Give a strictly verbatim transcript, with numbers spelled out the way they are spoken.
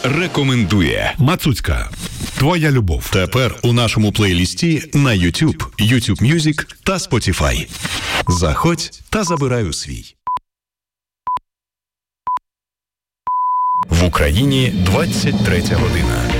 рекомендує. Мацуцька. Твоя любов. Тепер у нашому плейлісті на YouTube, YouTube Music та Spotify. Заходь та забирай у свій. В Україні двадцять третя година.